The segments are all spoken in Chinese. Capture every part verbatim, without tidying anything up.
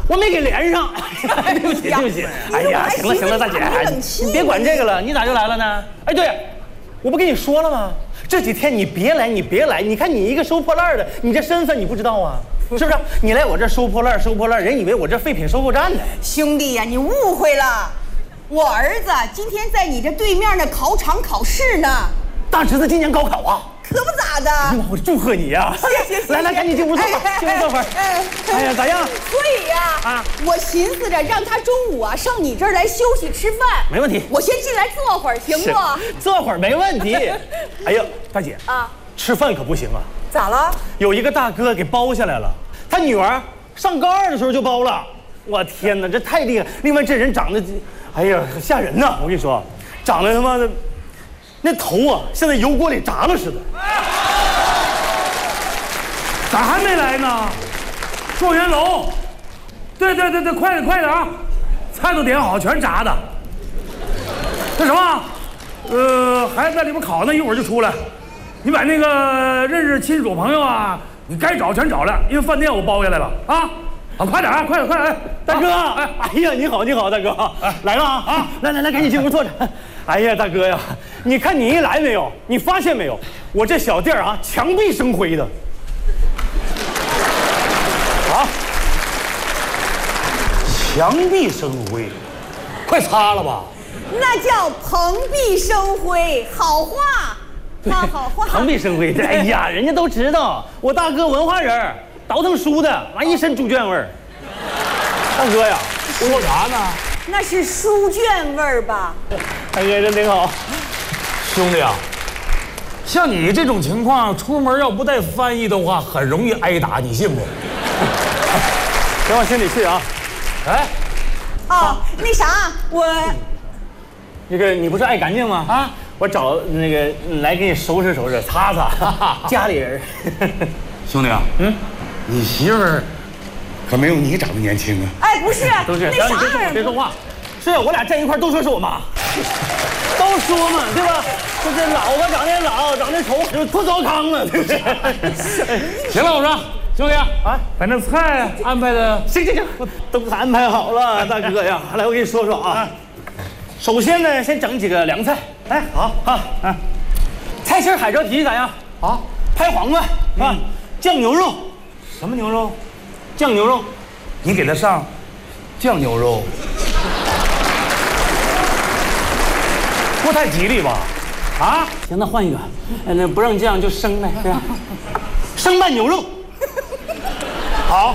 我没给连上。对不起，对不起。哎呀，行了行了，大姐，你别管这个了。你咋就来了呢？哎，对，我不跟你说了吗？这几天你别来，你别来。你看你一个收破烂的，你这身份你不知道啊？是不是？你来我这收破烂，收破烂，人以为我这废品收购站呢。 兄弟呀，你误会了。我儿子今天在你这对面的考场考试呢。 大侄子今年高考啊？ 可不咋的。 哎呀，我祝贺你呀！ 谢谢。 来来，赶紧进屋坐吧，进屋坐会儿。哎，哎呀，咋样？ 所以呀，啊，我寻思着让他中午啊上你这儿来休息吃饭。 没问题。 我先进来坐会儿，行不？ 坐会儿没问题。哎呀，大姐啊，吃饭可不行啊。 咋了？ 有一个大哥给包下来了，他女儿上高二的时候就包了。我天哪，这太厉害！另外这人长得，哎呀，吓人呐！我跟你说，长得他妈的，那头啊，像在油锅里炸了似的。 咋还没来呢？状元楼，对对对对，快点快点啊！菜都点好，全炸的。那什么，呃，还在里边烤呢，一会儿就出来。你把那个认识亲属朋友啊，你该找全找了，因为饭店我包下来了啊。啊，快点啊，快点快点！ 大哥，哎哎呀，你好你好，大哥，来了啊啊！来来来，赶紧进屋坐着。哎呀，大哥呀，你看你一来没有？你发现没有？我这小店啊，墙壁生灰的。啊！墙壁生灰，快擦了吧！ 那叫蓬荜生辉，好话，好好话。 蓬荜生辉，哎呀，人家都知道，我大哥文化人，倒腾书的，完一身猪圈味儿。大哥呀，说啥呢？ 那是书卷味儿吧？ 大哥真挺好。 兄弟啊，像你这种情况，出门要不带翻译的话，很容易挨打，你信不？ 别往心里去啊！ 哎， 哦，那啥，我那个你不是爱干净吗？啊，我找那个来给你收拾收拾，擦擦。家里人。 兄弟啊，嗯，你媳妇儿可没有你长得年轻啊。 哎，不是， 都是。 那啥， 别说话。是我俩站一块都说是我妈。都说嘛，对吧？就是老子长得老，长得丑，就是脱糟糠了，对不对？ 行了，我说。兄弟啊，把那菜安排的， 行行行，都安排好了，大哥呀。来，我给你说说啊。首先呢，先整几个凉菜。哎，好啊啊，菜心海蜇皮咋样？啊，拍黄瓜啊，酱牛肉。什么牛肉？酱牛肉。 你给他上酱牛肉，不太吉利吧？啊？ 行，那换一个，那不让酱就生呗，对吧？生拌牛肉。好，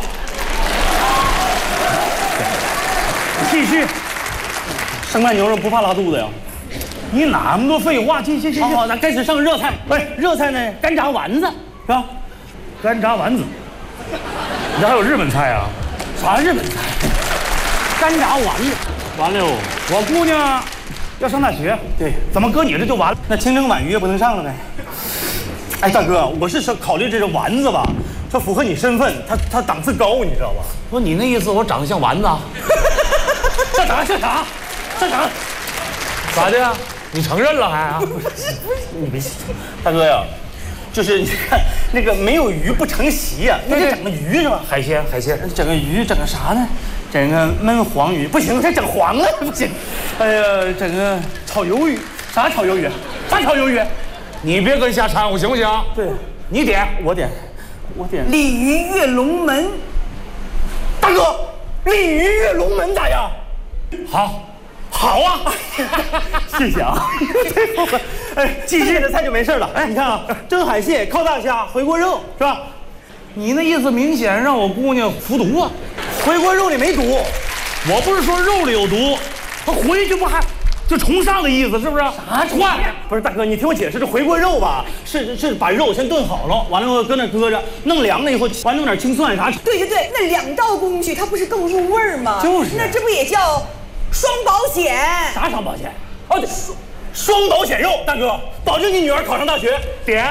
继续。生拌牛肉不怕拉肚子呀？ 你哪那么多废话？继续继续。 好好，咱开始上热菜。哎，热菜呢，干炸丸子是吧？ 干炸丸子。你这还有日本菜啊？ 啥日本菜？干炸丸子。完了哟， 我姑娘要上大学， 对， 怎么搁你这就完了？ 那清蒸鲩鱼也不能上了呗？哎，大哥，我是说考虑这个丸子吧。它符合你身份，它它档次高，你知道吧？ 不，你那意思我长得像丸子啊？ 这啥？这啥？这啥？ 咋的呀？你承认了还啊？ 不是不是，你别，大哥呀，就是你看那个没有鱼不成席呀，那得整个鱼是吧？ 海鲜海鲜， 整个鱼，整个啥呢？整个焖黄鱼不行，这整黄了不行。哎呀，整个炒鱿鱼，啥炒鱿鱼？啥炒鱿鱼？ 你别跟瞎掺和行不行？ 对， 你点， 我点。我点鲤鱼跃龙门。 大哥，鲤鱼跃龙门咋样？ 好， 好啊！谢谢啊。哎，继续的菜就没事了。哎，你看啊，蒸海蟹、烤大虾、回锅肉是吧？ 你那意思明显让我姑娘服毒啊！ 回锅肉里没毒， 我不是说肉里有毒，他回去不还就重上的意思是不是？ 啥换？不是大哥，你听我解释，这回锅肉吧，是是把肉先炖好了，完了后搁那搁着，弄凉了以后，完弄点青蒜啥。 对对对，那两道工序它不是更入味儿吗？ 就是。 那这不也叫双保险？ 啥双保险？哦对，双双保险肉，大哥，保证你女儿考上大学。点。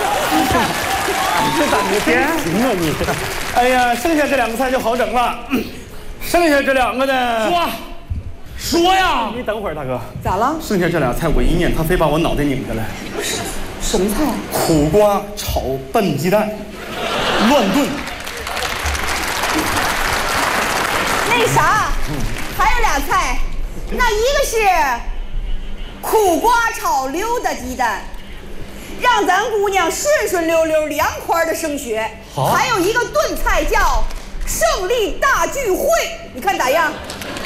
这大哥点行啊你。哎呀，剩下这两个菜就好整了。剩下这两个呢？ 说。说呀！ 你等会儿，大哥， 咋了？ 剩下这俩菜我一念，他非把我脑袋拧下来。 什么菜？ 苦瓜炒笨鸡蛋，乱炖。 那啥，还有俩菜，那一个是苦瓜炒溜达鸡蛋，让咱姑娘顺顺溜溜、凉快的升学。好，还有一个炖菜叫胜利大聚会，你看咋样？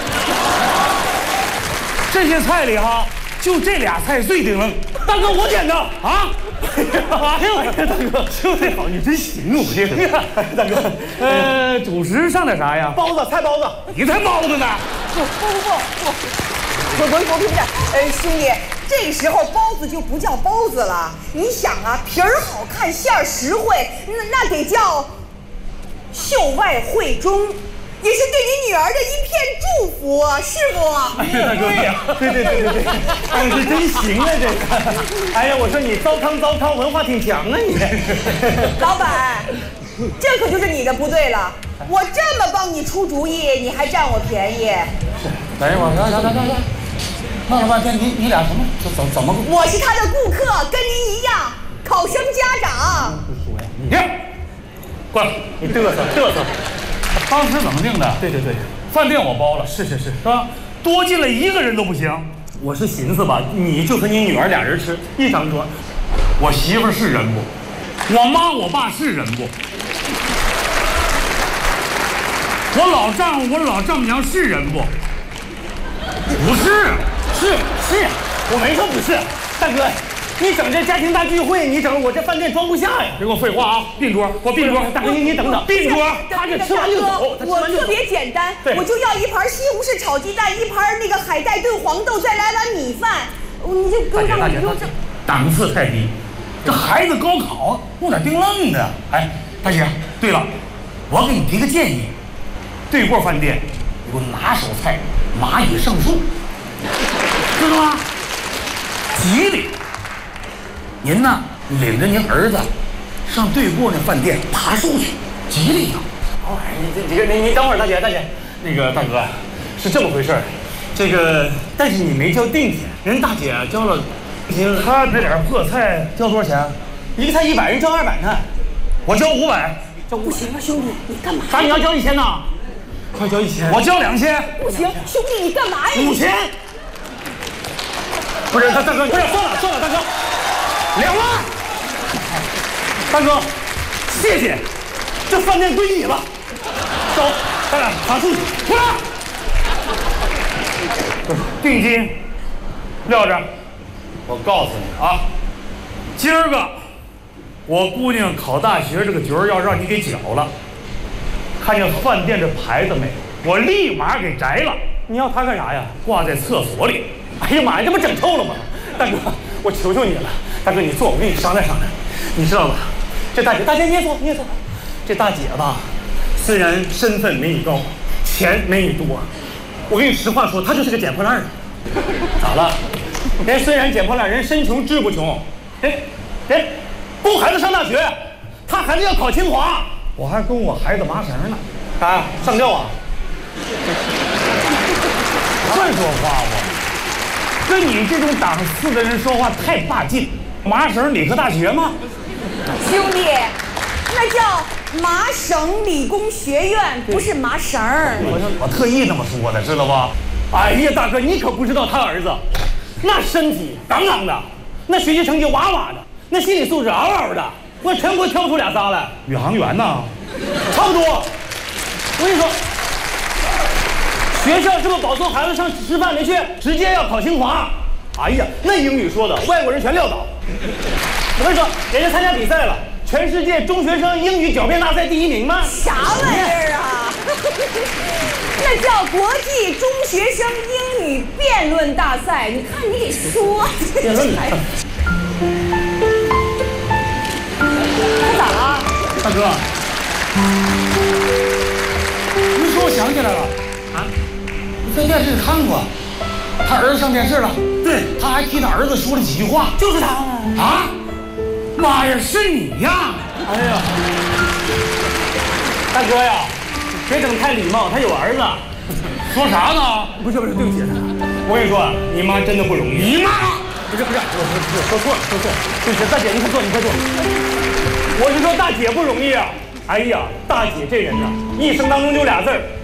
这些菜里哈，就这俩菜最顶愣。大哥，我点的啊！哎呦，大哥，就这好，你真行，我这个。大哥，呃，主食上点啥呀？ 包子，菜包子。 你才包子呢！ 不不不不不，我我我跟你讲，呃，兄弟，这个时候包子就不叫包子了。你想啊，皮儿好看，馅儿实惠，那那得叫秀外慧中。也是对你女儿的一片祝福，是不？ 哎呀，对呀，对对对对对，哎，这真行啊，这个。哎呀，我说你糟糠糟糠，文化挺强啊你。 老板，这可就是你的不对了。我这么帮你出主意，你还占我便宜？ 是，等一会儿，来来来来来，闹了半天，你你俩什么？怎怎么？ 我是他的顾客，跟您一样，考生家长。 不说呀，你过来， 你嘚瑟嘚瑟。 当时怎么定的？ 对对对， 饭店我包了，是是是，是吧？多进来一个人都不行。 我是寻思吧，你就和你女儿俩人吃一张桌。 我媳妇是人不？我妈我爸是人不？我老丈夫我老丈母娘是人不？不是， 是是，我没说不是，大哥。你整这家庭大聚会，你整我这饭店装不下呀！ 别给我废话啊！并桌，给我并桌！ 大哥，你你等等， 并桌！ 他这吃完就走， 我特别简单，我就要一盘西红柿炒鸡蛋，一盘那个海带炖黄豆，再来碗米饭。你就给我让你就这档次太低。这孩子高考弄点丁愣的。哎，大姐，对了，我给你提个建议，对过饭店有个拿手菜蚂蚁上树，知道吗？吉利。您呢，领着您儿子上对过那饭店爬树去，吉利呀！ 哦，你这这个你你等会儿，大姐大姐，那个大哥是这么回事儿，这个但是你没交定钱，人大姐交了，行， 他那点破菜交多少钱？ 一个菜一百，人交二百呢， 我交五百， 这不行啊，兄弟，你干嘛？ 啥？你要交一千呢？快交一千！ 我交两千。 不行，兄弟，你干嘛呀？ 五千。不是，大大哥，不是，算了算了，大哥。两万，大哥，谢谢，这饭店归你了。走，咱俩爬树去，出来。 定金撂着，我告诉你啊，今儿个我姑娘考大学这个局儿要让你给搅了。看见饭店这牌子没？我立马给摘了。 你要它干啥呀？ 挂在厕所里。 哎呀妈呀，这不整臭了吗？大哥，我求求你了。大哥，你坐，我跟你商量商量。你知道吧？这大姐，大姐你也坐，你也坐。这大姐吧，虽然身份没你高，钱没你多，我跟你实话说，她就是个捡破烂的。咋了？人虽然捡破烂，人身穷志不穷，人人供孩子上大学，他孩子要考清华， 我还供我孩子麻绳呢。 啥呀？上吊啊？ 乱说话不？跟你这种档次的人说话太霸气。麻省理科大学吗？ 兄弟，那叫麻省理工学院，不是麻绳。 我我特意这么说的，知道吧？ 哎呀，大哥，你可不知道他儿子，那身体杠杠的，那学习成绩哇哇的，那心理素质嗷嗷的，我全国挑出俩仨来。 宇航员呢？ 差不多。我跟你说，学校这么保送孩子上师范没去，直接要考清华。哎呀，那英语说的，外国人全撂倒。我跟你说，人家参加比赛了，全世界中学生英语狡辩大赛第一名吗？ 啥玩意儿啊？那叫国际中学生英语辩论大赛。你看你给说， 辩论来。 他咋了？ 大哥，你说我想起来了啊，你在电视看过，他儿子上电视了。对，他还替他儿子说了几句话， 就是他啊！妈呀，是你呀！ 哎呀，大哥呀，别整太礼貌，他有儿子。 说啥呢？ 不是不是，对不起，我跟你说，你妈真的不容易。 你妈？ 不是不是，我我我说错了，说错了，对不起，大姐，你快坐，你快坐。我是说大姐不容易啊。哎呀，大姐这人呢，一生当中就俩字儿，